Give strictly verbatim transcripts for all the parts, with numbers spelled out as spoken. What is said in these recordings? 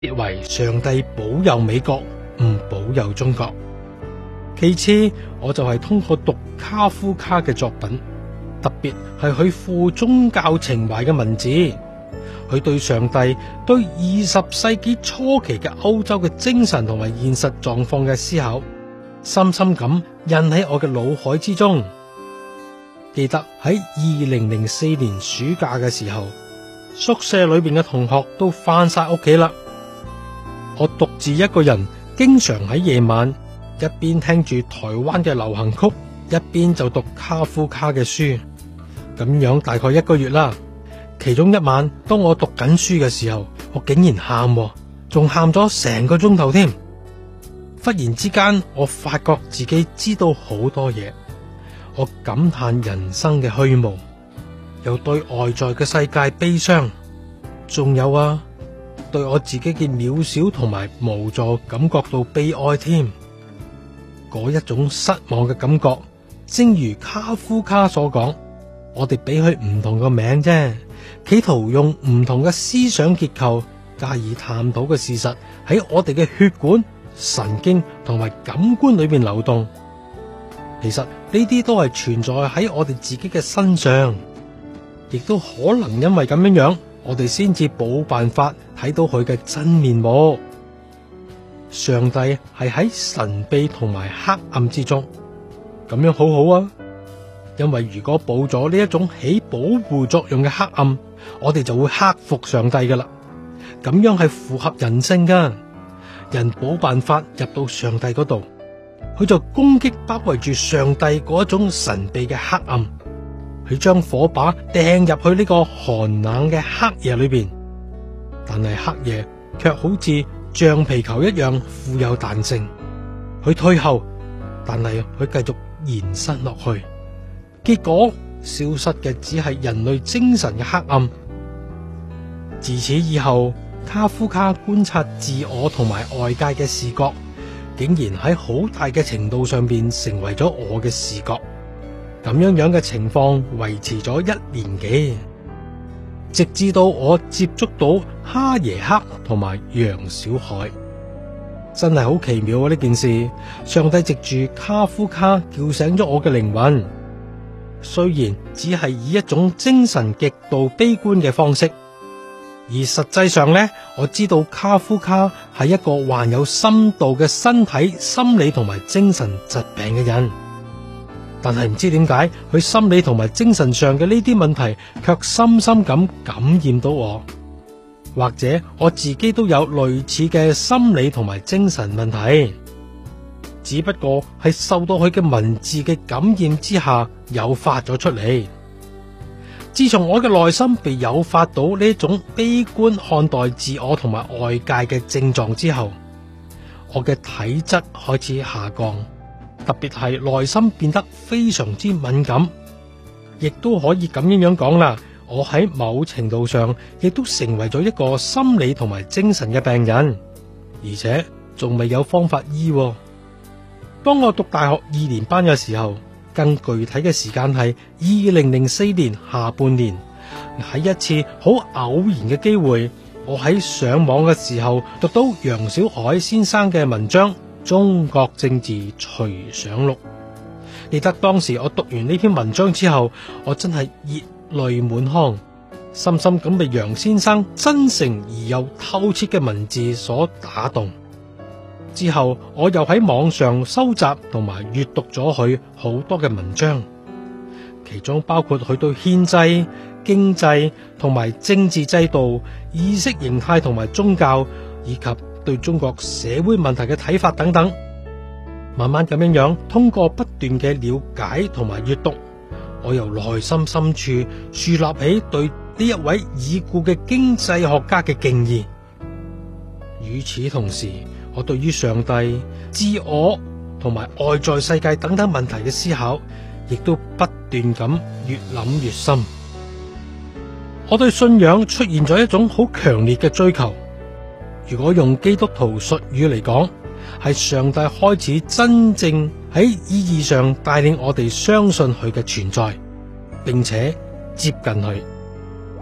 列為上帝保佑美國，唔保佑中國。其次，我就係通過讀卡夫卡嘅作品，特別係佢富宗教情懷嘅文字，佢對上帝、對二十世紀初期嘅歐洲嘅精神同埋現實狀況嘅思考，深深咁印喺我嘅腦海之中。記得喺二零零四年暑假嘅時候，宿舍裏邊嘅同學都返晒屋企啦，我獨自一個人，經常喺夜晚一邊聽住台灣嘅流行曲，一邊就讀卡夫卡嘅書，咁樣大概一個月啦。其中一晚，當我讀緊書嘅時候，我竟然喊，仲喊咗成個鐘頭添。忽然之間，我發覺自己知道好多嘢，我感嘆人生嘅虛無，又對外在嘅世界悲傷，仲有啊，對我自己嘅渺小同埋無助感覺到悲哀添。嗰一種失望嘅感覺，正如卡夫卡所講，我哋俾佢唔同個名啫，企圖用唔同嘅思想結構加以探討嘅事實喺我哋嘅血管、神經同埋感官裏邊流動。其實呢啲都係存在喺我哋自己嘅身上，亦都可能因為咁樣樣，我哋先至冇辦法睇到佢嘅真面目。上帝係喺神秘同埋黑暗之中，咁樣好好啊。因為如果冇咗呢一種起保護作用嘅黑暗，我哋就會克服上帝噶啦。咁樣係符合人性噶，人冇辦法入到上帝嗰度，佢就攻擊包圍住上帝嗰一種神秘嘅黑暗，佢將火把掟入去呢個寒冷嘅黑夜裏邊。但係黑夜卻好似橡皮球一樣富有彈性，佢退後，但係佢繼續延伸落去，結果消失嘅只係人類精神嘅黑暗。自此以後，卡夫卡觀察自我同埋外界嘅視覺，竟然喺好大嘅程度上邊成為咗我嘅視覺。咁樣樣嘅情況維持咗一年幾，直至到我接觸到哈耶克同埋楊小海。真係好奇妙啊！呢件事，上帝藉住卡夫卡叫醒咗我嘅靈魂，雖然只係以一種精神極度悲觀嘅方式，而實際上呢，我知道卡夫卡係一個患有深度嘅身體、心理同埋精神疾病嘅人。但係唔知點解，佢心理同埋精神上嘅呢啲問題，卻深深咁感染到我。或者我自己都有類似嘅心理同埋精神問題，只不過係受到佢嘅文字嘅感染之下，誘發咗出嚟。自從我嘅內心被誘發到呢種悲觀看待自我同埋外界嘅症狀之後，我嘅體質開始下降，特別係內心變得非常之敏感，亦都可以咁樣樣講啦。我喺某程度上亦都成為咗一個心理同埋精神嘅病人，而且仲未有方法醫。當我讀大學二年班嘅時候，更具體嘅時間係二零零四年下半年，喺一次好偶然嘅機會，我喺上網嘅時候讀到楊小海先生嘅文章《中國政治隨想錄》。記得當時我讀完呢篇文章之後，我真係熱淚滿腔，深深咁被楊先生真誠而又透徹嘅文字所打動。之後我又喺網上收集同埋閱讀咗佢好多嘅文章，其中包括佢對憲制、經濟同埋政治制度、意識形態同埋宗教，以及對中國社會問題嘅睇法等等。慢慢咁樣樣，通過不斷嘅了解同埋閱讀，我由內心深處樹立起對呢一位已故嘅經濟學家嘅敬意。與此同時，我對於上帝、自我同埋外在世界等等問題嘅思考，亦都不斷咁越諗越深。我對信仰出現咗一種好強烈嘅追求。如果用基督徒術語嚟講，係上帝開始真正喺意義上帶領我哋相信佢嘅存在，並且接近佢。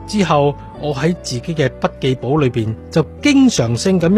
之後，我喺自己嘅筆記簿裏邊就經常性咁